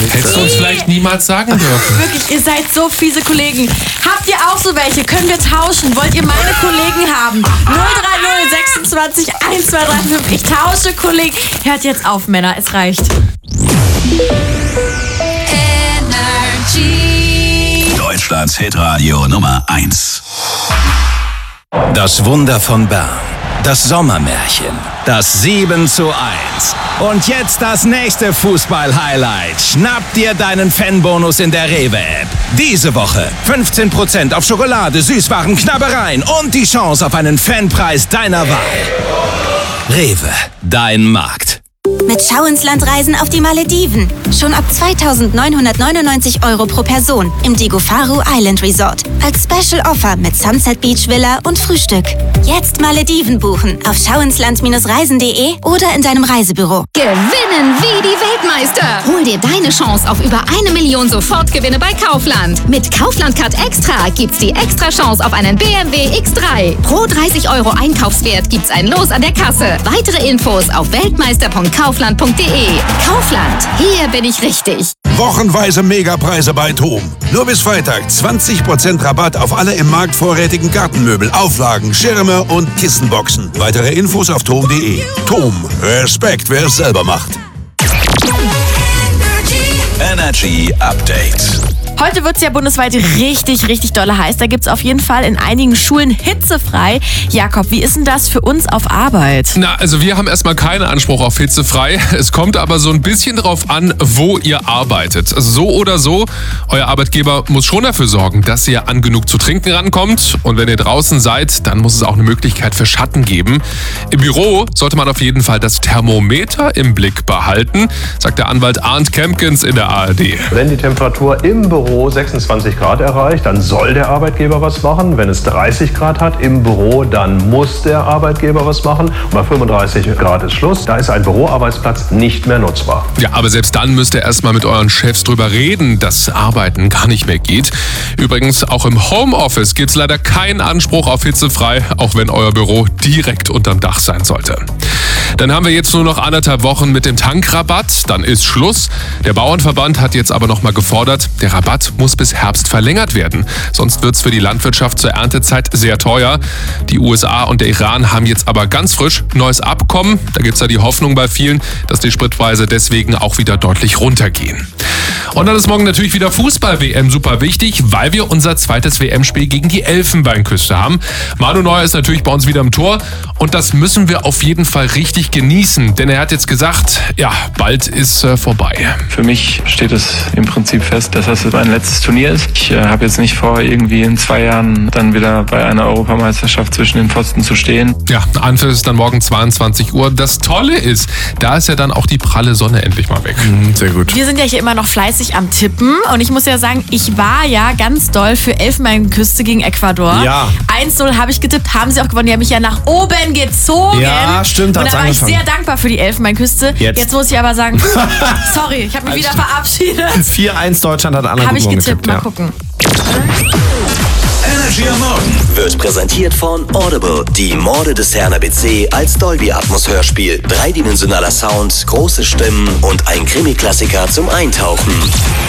Hättest du uns vielleicht niemals sagen dürfen. Wirklich, ihr seid so fiese Kollegen. Habt ihr auch so welche? Können wir tauschen? Wollt ihr meine Kollegen haben? 030 26 1235. Ich tausche Kollegen. Hört jetzt auf, Männer. Es reicht. Deutschlands Hitradio Nummer 1. Das Wunder von Bern. Das Sommermärchen. Das 7:1. Und jetzt das nächste Fußball-Highlight. Schnapp dir deinen Fanbonus in der Rewe-App. Diese Woche 15% auf Schokolade, Süßwaren, Knabbereien und die Chance auf einen Fanpreis deiner Wahl. Rewe, dein Markt. Mit Schau ins Land Reisen auf die Malediven. Schon ab 2.999 € pro Person im Digofaru Island Resort. Als Special Offer mit Sunset Beach Villa und Frühstück. Jetzt Malediven buchen auf schauinsland-reisen.de oder in deinem Reisebüro. Gewinnen wie die Weltmeister. Hol dir deine Chance auf über 1 Million Sofortgewinne bei Kaufland. Mit Kaufland Card Extra gibt's die extra Chance auf einen BMW X3. Pro 30 € Einkaufswert gibt's ein Los an der Kasse. Weitere Infos auf weltmeister.kaufland.de. Kaufland, hier bin ich richtig. Wochenweise Megapreise bei TOM. Nur bis Freitag 20% Rabatt auf alle im Markt vorrätigen Gartenmöbel, Auflagen, Schirme und Kissenboxen. Weitere Infos auf tom.de. TOM. Respekt, wer es selber macht. Energy Update. Heute wird es ja bundesweit richtig, richtig dolle heiß. Da gibt es auf jeden Fall in einigen Schulen hitzefrei. Jakob, wie ist denn das für uns auf Arbeit? Na, also wir haben erstmal keinen Anspruch auf hitzefrei. Es kommt aber so ein bisschen drauf an, wo ihr arbeitet. So oder so, euer Arbeitgeber muss schon dafür sorgen, dass ihr an genug zu trinken rankommt. Und wenn ihr draußen seid, dann muss es auch eine Möglichkeit für Schatten geben. Im Büro sollte man auf jeden Fall das Thermometer im Blick behalten, sagt der Anwalt Arndt Kempkens in der ARD. Wenn die Temperatur im Büro 26 Grad erreicht, dann soll der Arbeitgeber was machen. Wenn es 30 Grad hat im Büro, dann muss der Arbeitgeber was machen. Und bei 35 Grad ist Schluss. Da ist ein Büroarbeitsplatz nicht mehr nutzbar. Ja, aber selbst dann müsst ihr erstmal mit euren Chefs drüber reden, dass Arbeiten gar nicht mehr geht. Übrigens, auch im Homeoffice gibt es leider keinen Anspruch auf hitzefrei, auch wenn euer Büro direkt unterm Dach sein sollte. Dann haben wir jetzt nur noch 1,5 Wochen mit dem Tankrabatt, dann ist Schluss. Der Bauernverband hat jetzt aber nochmal gefordert, der Rabatt muss bis Herbst verlängert werden. Sonst wird es für die Landwirtschaft zur Erntezeit sehr teuer. Die USA und der Iran haben jetzt aber ganz frisch ein neues Abkommen. Da gibt es ja die Hoffnung bei vielen, dass die Spritpreise deswegen auch wieder deutlich runtergehen. Und dann ist morgen natürlich wieder Fußball-WM super wichtig, weil wir unser zweites WM-Spiel gegen die Elfenbeinküste haben. Manu Neuer ist natürlich bei uns wieder im Tor und das müssen wir auf jeden Fall richtig genießen, denn er hat jetzt gesagt, ja, bald ist vorbei. Für mich steht es im Prinzip fest, dass das mein letztes Turnier ist. Ich habe jetzt nicht vor, irgendwie in 2 Jahren dann wieder bei einer Europameisterschaft zwischen den Pfosten zu stehen. Ja, Anpfiff ist dann morgen 22 Uhr. Das Tolle ist, da ist ja dann auch die pralle Sonne endlich mal weg. Sehr gut. Wir sind ja hier immer noch fleißig am Tippen und ich muss ja sagen, ich war ja ganz doll für Elfenbeinküste gegen Ecuador. Ja. 1-0 habe ich getippt, haben sie auch gewonnen. Die haben mich ja nach oben gezogen. Ja, stimmt, und hat's da war ich angefangen. sehr dankbar für die Elfenbeinküste. Jetzt muss ich aber sagen, sorry, ich habe mich wieder verabschiedet. 4-1 Deutschland hat Anna Habe ich Gutmann getippt, mal ja. gucken. Energy am Morgen wird präsentiert von Audible. Die Morde des Herrn ABC als Dolby Atmos Hörspiel. Dreidimensionaler Sound, große Stimmen und ein Krimi-Klassiker zum Eintauchen.